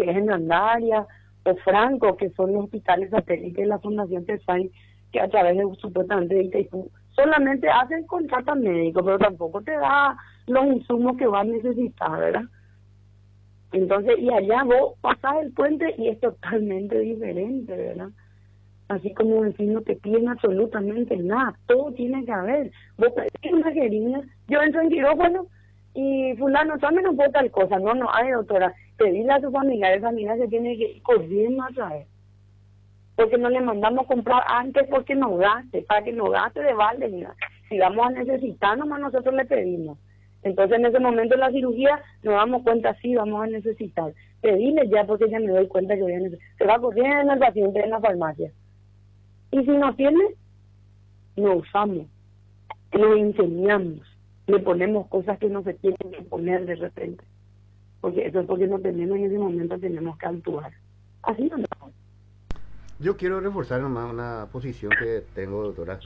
que es en Andaria, o Franco, que son los hospitales satélites de la Fundación TESAI, que a través de supuestamente de Itaipú, solamente hacen contrato médico, pero tampoco te da los insumos que vas a necesitar, ¿verdad? Entonces, y allá vos pasás el puente y es totalmente diferente, ¿verdad? Así como decir, no te piden absolutamente nada, todo tiene que haber. Vos pedís una jeringa, yo entro en quirófano y fulano, también no puedo tal cosa, no, hay doctora, pedíle a su familia se tiene que ir corriendo a traer. Porque no le mandamos comprar antes porque no gaste, para que no gaste de balde, mira. Si vamos a necesitar, nomás nosotros le pedimos. Entonces en ese momento de la cirugía nos damos cuenta, sí, vamos a necesitar. Pedirle ya porque ya me doy cuenta que voy a necesitar. Se va corriendo el paciente en la farmacia. Y si no tiene, no usamos, lo enseñamos, le ponemos cosas que no se tienen que poner de repente. Porque eso es porque no tenemos en ese momento, tenemos que actuar. Así no. Yo quiero reforzar nomás una posición que tengo, doctora,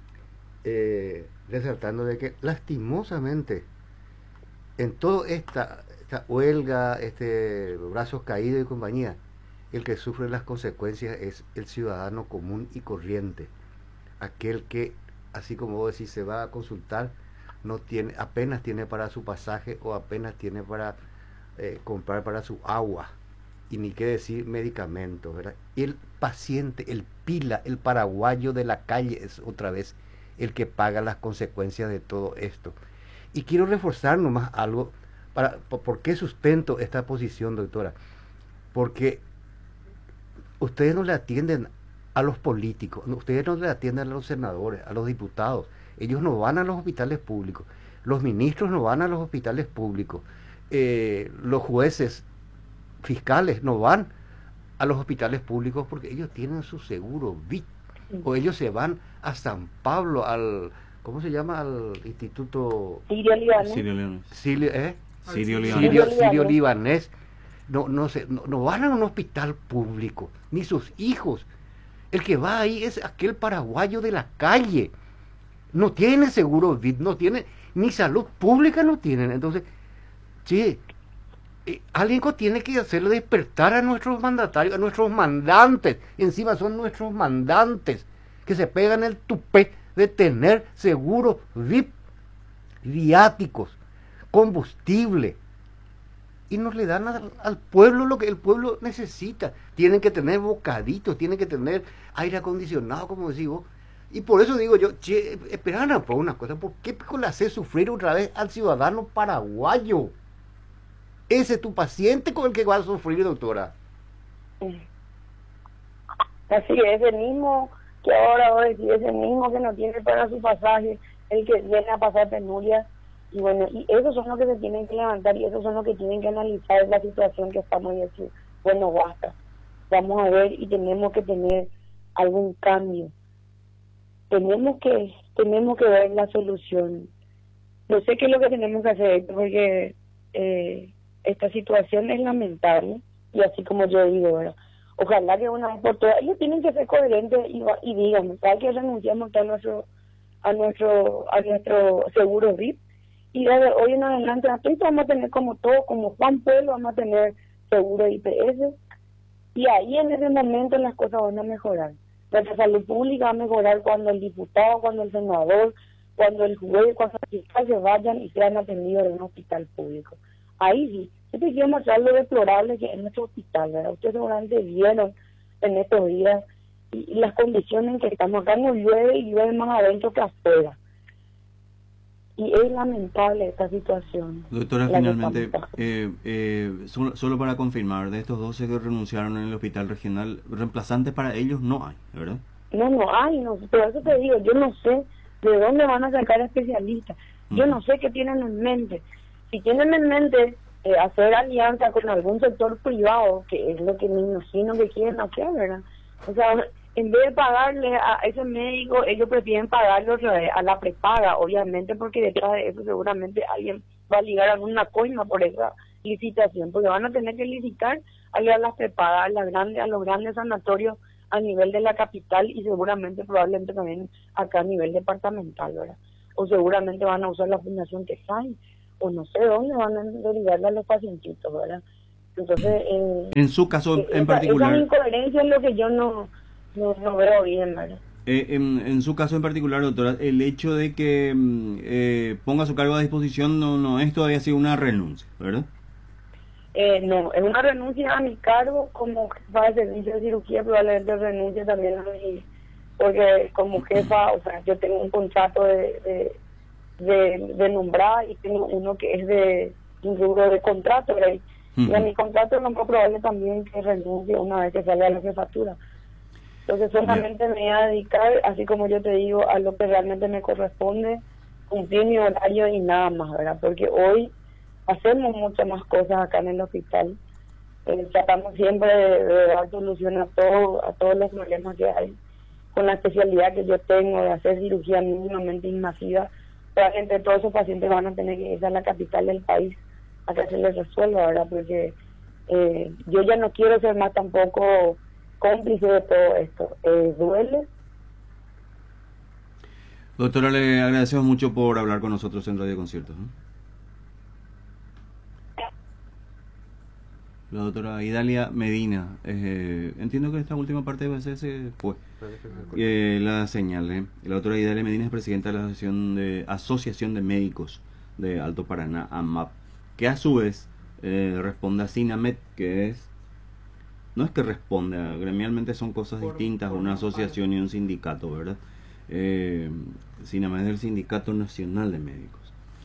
resaltando de que lastimosamente en toda esta huelga, brazos caídos y compañía, el que sufre las consecuencias es el ciudadano común y corriente, aquel que, así como vos decís, se va a consultar, no tiene, apenas tiene para su pasaje o apenas tiene para comprar para su agua, y ni qué decir medicamentos, ¿verdad? Y el paciente, el pila, el paraguayo de la calle es otra vez el que paga las consecuencias de todo esto. Y quiero reforzar nomás algo, ¿por qué sustento esta posición, doctora? Porque ustedes no le atienden a los políticos, ustedes no le atienden a los senadores, a los diputados, ellos no van a los hospitales públicos, los ministros no van a los hospitales públicos, los jueces, fiscales no van a los hospitales públicos porque ellos tienen su seguro VIP, o ellos se van a San Pablo, al, ¿cómo se llama? Al Instituto Sirio Libanés. No van a un hospital público, ni sus hijos. El que va ahí es aquel paraguayo de la calle. No tiene seguro VIP, no tiene, ni salud pública no tienen. Entonces, sí, alguien tiene que hacerle despertar a nuestros mandatarios, a nuestros mandantes. Encima son nuestros mandantes que se pegan el tupé de tener seguros VIP, viáticos, combustible, y no le dan al pueblo lo que el pueblo necesita. Tienen que tener bocaditos, tienen que tener aire acondicionado, como decís vos. Y por eso digo yo, esperan por una cosa, ¿por qué le hace sufrir otra vez al ciudadano paraguayo? Ese es tu paciente con el que vas a sufrir, doctora. Así es, el mismo que ahora voy a decir, es el mismo que no tiene para su pasaje, el que viene a pasar penuria. Y bueno, y esos son los que se tienen que levantar y esos son los que tienen que analizar la situación que estamos y decir, bueno, basta, vamos a ver y tenemos que tener algún cambio. Tenemos que ver la solución. No sé qué es lo que tenemos que hacer, porque esta situación es lamentable, y así como yo digo, ¿verdad? Ojalá que una vez por todas, ellos tienen que ser coherentes y digan, hay que renunciamos a nuestro seguro VIP, y desde hoy en adelante vamos a tener como todo, como Juan Pueblo, vamos a tener seguro IPS, y ahí en ese momento las cosas van a mejorar. Nuestra salud pública va a mejorar cuando el diputado, cuando el senador, cuando el juez, cuando el fiscal se vayan y sean atendidos en un hospital público. Ahí sí, yo te quiero mostrar lo deplorable que es nuestro hospital, ¿verdad? Ustedes seguramente vieron en estos días y las condiciones en que estamos. Acá no llueve y llueve más adentro que afuera. Y es lamentable esta situación. Doctora, finalmente, solo para confirmar, de estos 12 que renunciaron en el hospital regional, reemplazantes para ellos no hay, ¿verdad? No hay, no, pero eso te digo, yo no sé de dónde van a sacar especialistas. Yo no sé qué tienen en mente. Si tienen en mente hacer alianza con algún sector privado, que es lo que me imagino que quieren hacer, ¿verdad? O sea, en vez de pagarle a ese médico, ellos prefieren pagarlo a la prepaga, obviamente, porque detrás de eso seguramente alguien va a ligar alguna coima por esa licitación, porque van a tener que licitar a las prepagas, a los grandes sanatorios a nivel de la capital y seguramente, probablemente también acá a nivel departamental, ¿verdad? O seguramente van a usar la Fundación TESAI, o no sé dónde van a derivarle a los pacientitos, ¿verdad? Entonces, En su caso en particular... Esa incoherencia es lo que yo no veo bien, ¿verdad? En su caso en particular, doctora, el hecho de que ponga su cargo a disposición no es todavía así una renuncia, ¿verdad? No, es una renuncia a mi cargo como jefa de servicio de cirugía, probablemente renuncia también a mi, porque como jefa, o sea, yo tengo un contrato de nombrar y tengo uno que es de un rubro de contrato, ¿verdad? Y a mi contrato no es probable también que renuncie una vez que salga a la jefatura. Entonces solamente me voy a dedicar, así como yo te digo, a lo que realmente me corresponde, cumplir mi horario y nada más, ¿verdad? Porque hoy hacemos muchas más cosas acá en el hospital. Tratamos siempre de dar solución a todos los problemas que hay. Con la especialidad que yo tengo de hacer cirugía mínimamente invasiva, probablemente todos esos pacientes van a tener que ir a la capital del país a que se les resuelva, ¿verdad? Porque yo ya no quiero ser más tampoco cómplice de todo esto. Duele. Doctora, le agradecemos mucho por hablar con nosotros en Radio Conciertos, ¿no? La doctora Idalia Medina. Entiendo que esta última parte de se fue. La señal. La doctora Idalia Medina es presidenta de la Asociación de Médicos de Alto Paraná, AMAP, que a su vez responde a SINAMED, que es... No es que responda, gremialmente son cosas distintas, una asociación y un sindicato, ¿verdad? SINAMED es el Sindicato Nacional de Médicos.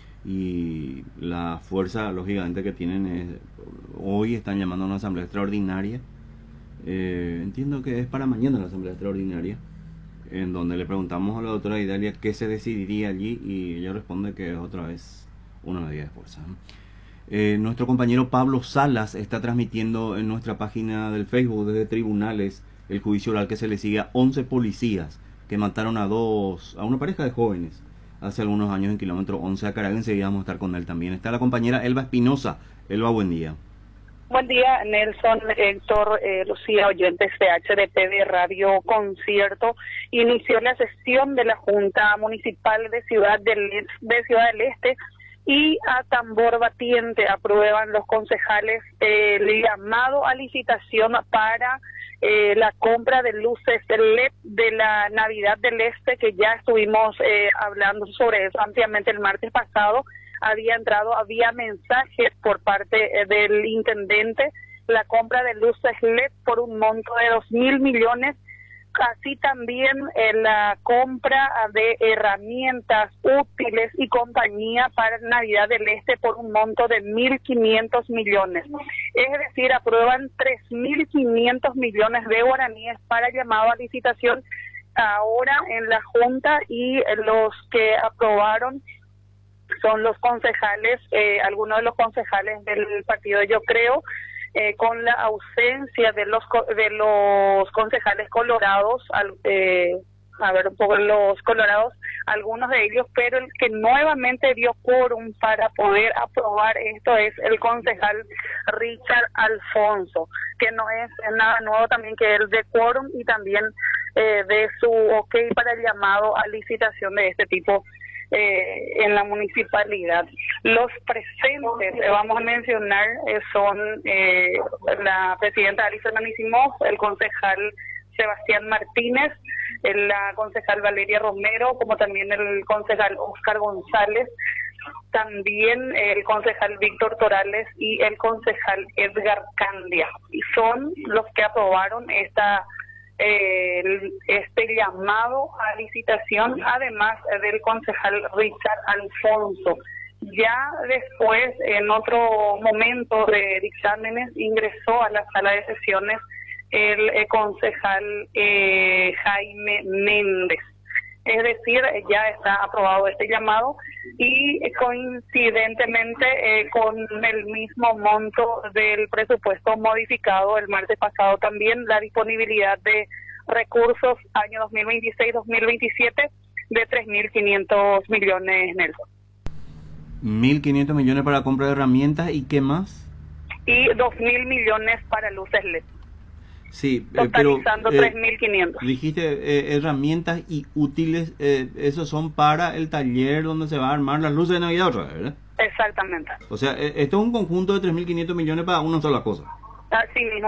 Y la fuerza, lógicamente, que tienen es, hoy están llamando a una asamblea extraordinaria. Entiendo que es para mañana la asamblea extraordinaria, en donde le preguntamos a la doctora Idalia qué se decidiría allí, y ella responde que es otra vez una medida de fuerza. Nuestro compañero Pablo Salas está transmitiendo en nuestra página del Facebook desde tribunales el juicio oral que se le sigue a 11 policías que mataron a una pareja de jóvenes hace algunos años en kilómetro 11 a Caracas. Enseguida vamos a estar con él también. Está la compañera Elba Espinosa. Elba, buen día. Buen día, Nelson, Héctor, Lucía, oyentes de HDP de Radio Concierto. Inició la sesión de la Junta Municipal de Ciudad del Este y a tambor batiente aprueban los concejales el llamado a licitación para la compra de luces LED de la Navidad del Este, que ya estuvimos hablando sobre eso ampliamente el martes pasado. Había mensajes por parte del intendente, la compra de luces LED por un monto de 2.000 millones, así también la compra de herramientas útiles y compañía para Navidad del Este por un monto de 1.500 millones. Es decir, aprueban 3.500 millones de guaraníes para llamado a licitación ahora en la Junta, y los que aprobaron son los concejales, algunos de los concejales del partido Yo Creo, con la ausencia de los concejales colorados, un poco los colorados, algunos de ellos, pero el que nuevamente dio quórum para poder aprobar esto es el concejal Richard Alfonso, que no es nada nuevo también que él de quórum y también de su ok para el llamado a licitación de este tipo en la municipalidad. Los presentes, vamos a mencionar, son la presidenta Alicia Manisimov, el concejal Sebastián Martínez, la concejal Valeria Romero, como también el concejal Oscar González, también el concejal Víctor Torales y el concejal Edgar Candia. Y son los que aprobaron este llamado a licitación, además del concejal Richard Alfonso. Ya después, en otro momento de dictámenes, ingresó a la sala de sesiones el concejal Jaime Méndez. Es decir, ya está aprobado este llamado y coincidentemente con el mismo monto del presupuesto modificado el martes pasado, también la disponibilidad de recursos año 2026-2027 de 3.500 millones, Nelson. 1.500 millones para compra de herramientas, ¿y qué más? Y 2.000 millones para luces LED. Sí, totalizando pero 3.500. Dijiste herramientas y útiles, esos son para el taller donde se va a armar las luces de Navidad otra vez, ¿verdad? Exactamente. O sea, esto es un conjunto de 3.500 millones para una sola cosa. Así mismo.